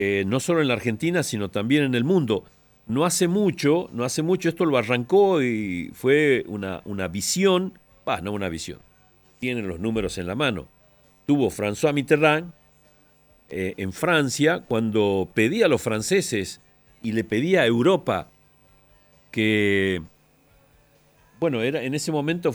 no solo en la Argentina, sino también en el mundo. No hace mucho esto lo arrancó y fue una visión, no una visión, tienen los números en la mano. Tuvo François Mitterrand en Francia cuando pedía a los franceses y le pedía a Europa que, bueno, en ese momento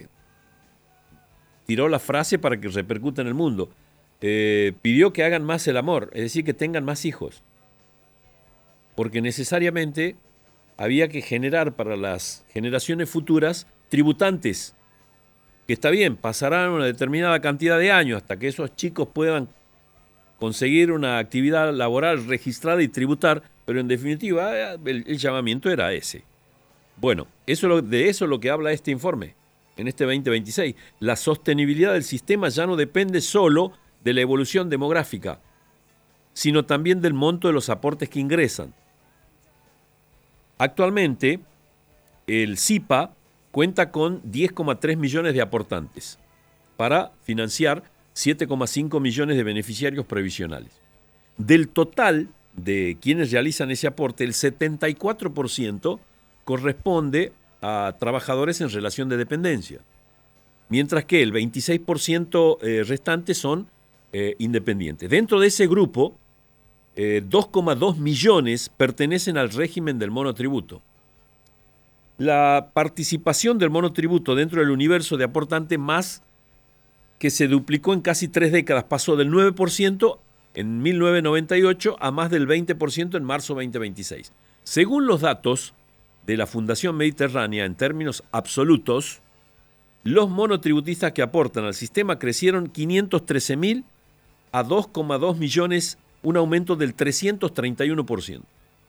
tiró la frase para que repercuta en el mundo. Pidió que hagan más el amor, es decir, que tengan más hijos. Porque necesariamente había que generar para las generaciones futuras tributantes, que está bien, pasarán una determinada cantidad de años hasta que esos chicos puedan conseguir una actividad laboral registrada y tributar, pero en definitiva el llamamiento era ese. Bueno, de eso es lo que habla este informe en este 2026. La sostenibilidad del sistema ya no depende solo de la evolución demográfica, sino también del monto de los aportes que ingresan. Actualmente, el SIPA cuenta con 10,3 millones de aportantes para financiar 7,5 millones de beneficiarios previsionales. Del total de quienes realizan ese aporte, el 74% corresponde a trabajadores en relación de dependencia, mientras que el 26% restante son independientes. Dentro de ese grupo, 2,2 millones pertenecen al régimen del monotributo. La participación del monotributo dentro del universo de aportantes más que se duplicó en casi 3 décadas, pasó del 9% en 1998 a más del 20% en marzo 2026. Según los datos de la Fundación Mediterránea, en términos absolutos, los monotributistas que aportan al sistema crecieron 513.000 a 2,2 millones, un aumento del 331%.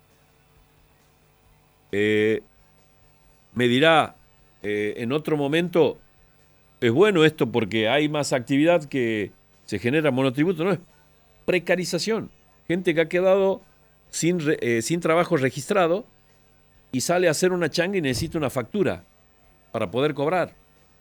Me dirá en otro momento, es bueno esto porque hay más actividad que se genera monotributo. No, es precarización. Gente que ha quedado sin trabajo registrado y sale a hacer una changa y necesita una factura para poder cobrar.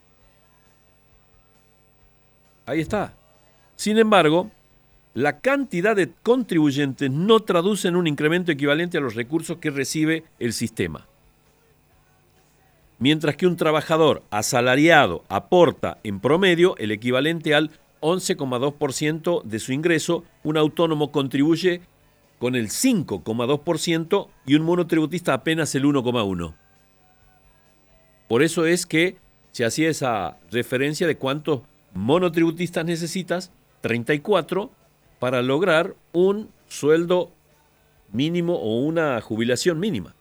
Ahí está. Sin embargo, la cantidad de contribuyentes no traduce en un incremento equivalente a los recursos que recibe el sistema. Mientras que un trabajador asalariado aporta en promedio el equivalente al 11,2% de su ingreso, un autónomo contribuye con el 5,2% y un monotributista apenas el 1,1%. Por eso es que se hacía esa referencia de cuántos monotributistas necesitas, 34, para lograr un sueldo mínimo o una jubilación mínima.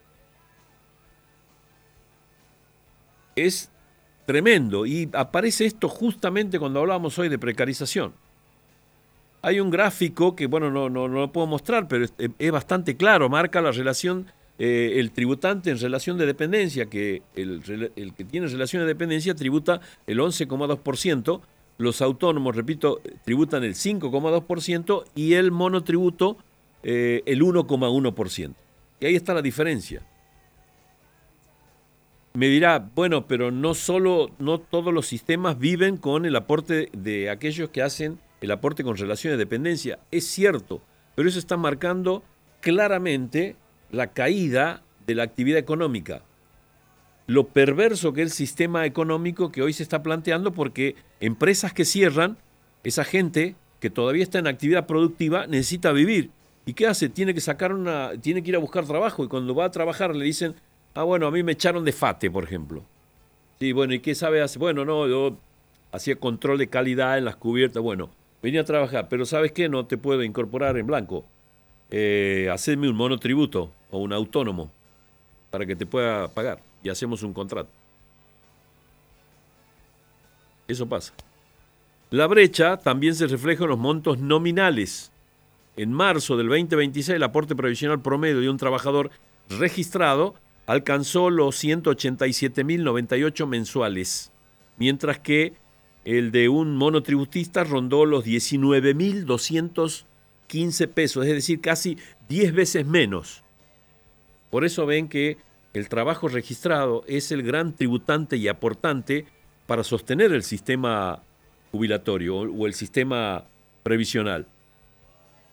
Es tremendo y aparece esto justamente cuando hablábamos hoy de precarización. Hay un gráfico que, bueno, no lo puedo mostrar, pero es bastante claro, marca la relación, el tributante en relación de dependencia, que el que tiene relación de dependencia tributa el 11,2%, los autónomos, repito, tributan el 5,2% y el monotributo el 1,1%. Y ahí está la diferencia. Me dirá, bueno, pero no todos los sistemas viven con el aporte de aquellos que hacen el aporte con relación de dependencia. Es cierto, pero eso está marcando claramente la caída de la actividad económica. Lo perverso que es el sistema económico que hoy se está planteando, porque empresas que cierran, esa gente que todavía está en actividad productiva necesita vivir. ¿Y qué hace? Tiene que ir a buscar trabajo, y cuando va a trabajar le dicen, bueno, a mí me echaron de FATE, por ejemplo. Sí, bueno, ¿y qué sabe hacer? Bueno, no, yo hacía control de calidad en las cubiertas. Bueno, venía a trabajar, pero ¿sabes qué? No te puedo incorporar en blanco. Hacedme un monotributo o un autónomo para que te pueda pagar y hacemos un contrato. Eso pasa. La brecha también se refleja en los montos nominales. En marzo del 2026, el aporte previsional promedio de un trabajador registrado alcanzó los 187.098 mensuales, mientras que el de un monotributista rondó los 19.215 pesos, es decir, casi 10 veces menos. Por eso ven que el trabajo registrado es el gran tributante y aportante para sostener el sistema jubilatorio o el sistema previsional.